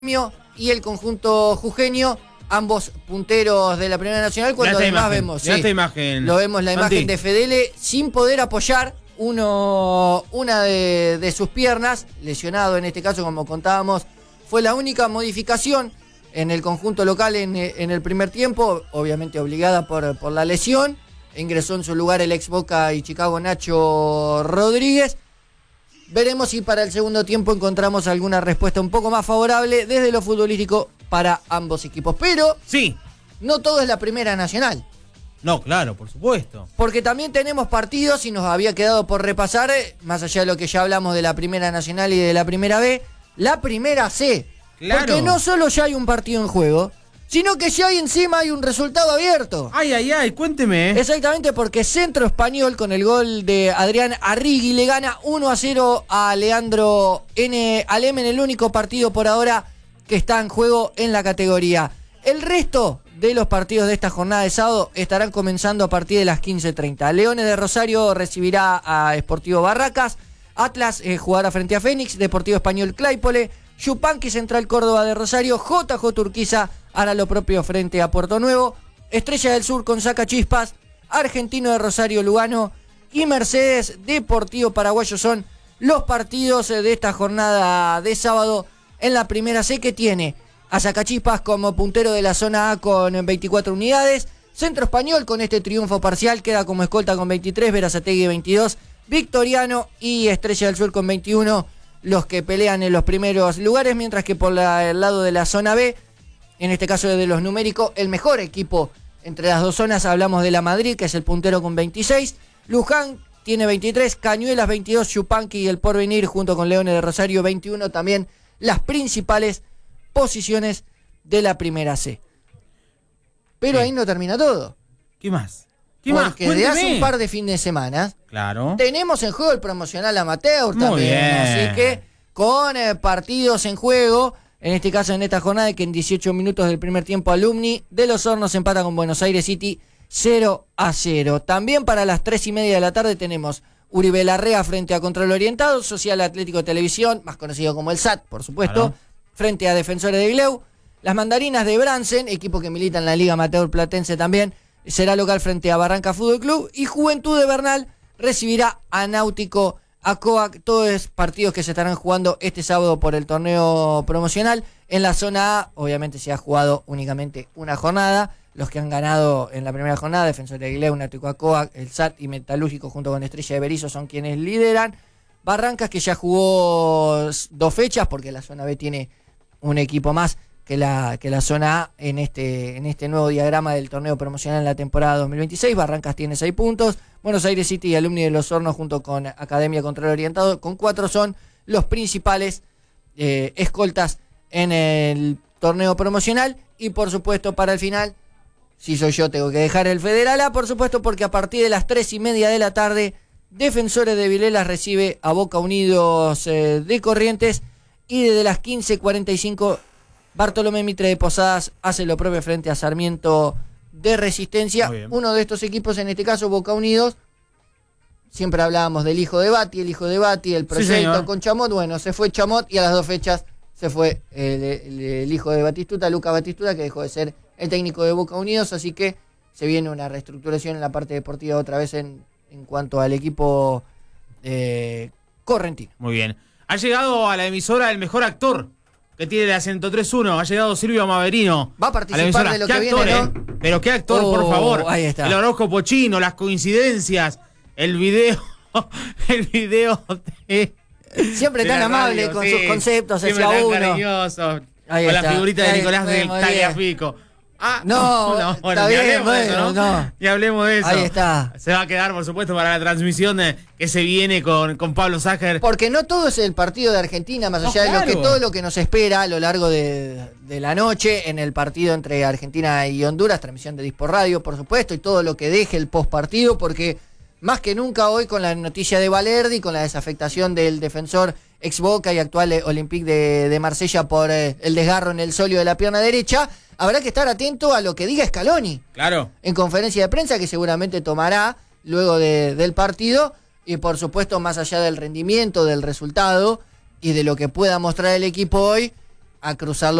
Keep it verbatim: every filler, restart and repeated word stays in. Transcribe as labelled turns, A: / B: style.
A: y el conjunto jujeño, ambos punteros de la Primera Nacional, cuando además
B: imagen,
A: vemos,
B: sí, esta imagen,
A: lo vemos la imagen
B: Santi.
A: de Fedele sin poder apoyar uno, una de, de sus piernas, lesionado en este caso, como contábamos, fue la única modificación en el conjunto local en, en el primer tiempo, obviamente obligada por, por la lesión. Ingresó en su lugar el ex Boca y Chicago Nacho Rodríguez. Veremos si para el segundo tiempo encontramos alguna respuesta un poco más favorable desde lo futbolístico para ambos equipos. Pero
B: sí,
A: no todo es la Primera Nacional.
B: No, claro, por supuesto.
A: Porque también tenemos partidos y nos había quedado por repasar, más allá de lo que ya hablamos de la Primera Nacional y de la Primera B, la Primera C.
B: Claro.
A: Porque no solo ya hay un partido en juego, sino que ya hay encima hay un resultado abierto.
B: Ay, ay, ay, cuénteme.
A: Exactamente, porque Centro Español con el gol de Adrián Arrigui le gana uno a cero a Leandro N. Alem en el único partido por ahora que está en juego en la categoría. El resto de los partidos de esta jornada de sábado estarán comenzando a partir de las quince treinta. Leones de Rosario recibirá a Sportivo Barracas, Atlas eh, jugará frente a Fénix, Deportivo Español Claypole, Yupanqui Central Córdoba de Rosario, J J Urquiza hará lo propio frente a Puerto Nuevo, Estrella del Sur con Sacachispas, Argentino de Rosario Lugano y Mercedes Deportivo Paraguayo son los partidos de esta jornada de sábado en la Primera C, que tiene a Sacachispas como puntero de la zona A con veinticuatro unidades, Centro Español con este triunfo parcial queda como escolta con veintitrés, Berazategui veintidós, Victoriano y Estrella del Sur con veintiuno, los que pelean en los primeros lugares, mientras que por la, el lado de la zona B, en este caso de los numéricos, el mejor equipo entre las dos zonas, hablamos de la Madrid, que es el puntero con veintiséis, Luján tiene veintitrés, Cañuelas veintidós, Yupanqui y el Porvenir junto con Leones de Rosario veintiuno, también las principales posiciones de la Primera C. Pero
B: sí,
A: ahí no termina todo.
B: ¿Qué más? ¿Qué más?
A: Porque de hace un par de fines de semana,
B: claro,
A: tenemos en juego el promocional amateur
B: muy
A: también,
B: bien,
A: así que con eh, partidos en juego, en este caso en esta jornada, que en dieciocho minutos del primer tiempo Alumni de Los Hornos empata con Buenos Aires City cero a cero. También para las tres y media de la tarde tenemos Uribe Larrea frente a Control Orientado, Social Atlético Televisión, más conocido como el S A T, por supuesto, claro, frente a Defensores de Gleu. Las Mandarinas de Bransen, equipo que milita en la Liga Amateur Platense también, será local frente a Barranca Fútbol Club, y Juventud de Bernal recibirá a Náutico Acoac. Todos partidos que se estarán jugando este sábado por el torneo promocional. En la zona A, obviamente se ha jugado únicamente una jornada. Los que han ganado en la primera jornada, Defensor de Gleu, Náutico Acoac, el S A T y Metalúrgico junto con Estrella de Berizo son quienes lideran. Barrancas, que ya jugó dos fechas porque la zona B tiene un equipo más que la, que la zona A en este, en este nuevo diagrama del torneo promocional en la temporada dos mil veintiséis. Barrancas tiene seis puntos, Buenos Aires City y Alumni de Los Hornos junto con Academia Control Orientado con cuatro son los principales eh, escoltas en el torneo promocional. Y por supuesto, para el final, si soy yo tengo que dejar el Federal A, por supuesto, porque a partir de las tres y media de la tarde Defensores de Vilelas recibe a Boca Unidos eh, de Corrientes, y desde las quince cuarenta y cinco Bartolomé Mitre de Posadas hace lo propio frente a Sarmiento de Resistencia. Uno de estos equipos, en este caso Boca Unidos, siempre hablábamos del hijo de Bati, el hijo de Bati, el proyecto sí, con Chamot. Bueno, se fue Chamot y a las dos fechas se fue el, el, el hijo de Batistuta, Luca Batistuta, que dejó de ser el técnico de Boca Unidos, así que se viene una reestructuración en la parte deportiva otra vez en, en cuanto al equipo eh, correntino.
B: Muy bien. Ha llegado a la emisora el mejor actor que tiene la ciento tres punto uno. Ha llegado Silvio Maverino.
A: Va a participar
B: a
A: de lo
B: ¿Qué
A: que
B: actor,
A: viene,
B: eh?
A: ¿no?
B: Pero qué actor,
A: oh,
B: por favor.
A: Ahí está.
B: El horóscopo chino, las coincidencias, el video, el video de,
A: siempre
B: de
A: tan amable
B: radio,
A: con
B: sí,
A: sus conceptos hacia
B: tan
A: uno.
B: Cariñoso.
A: Ahí
B: con
A: está.
B: La figurita de
A: Ahí,
B: Nicolás del
A: muy
B: Tagliafico. Ah,
A: no,
B: no, bueno,
A: está
B: ni
A: bien,
B: hablemos de eso,
A: bueno,
B: ¿no?
A: no.
B: Y hablemos de eso.
A: Ahí está.
B: Se va a quedar, por supuesto, para la transmisión de, que se viene con, con Pablo Ságer.
A: Porque no todo es el partido de Argentina, más allá no, claro, de lo que todo lo que nos espera a lo largo de, de la noche en el partido entre Argentina y Honduras, transmisión de Dispor Radio, por supuesto, y todo lo que deje el postpartido, porque más que nunca hoy con la noticia de Valerdi, con la desafectación del defensor ex Boca y actual Olympique de, de Marsella por eh, el desgarro en el solio de la pierna derecha, habrá que estar atento a lo que diga Scaloni.
B: Claro.
A: En conferencia de prensa que seguramente tomará luego de, del partido, y por supuesto más allá del rendimiento, del resultado y de lo que pueda mostrar el equipo hoy, a cruzarlo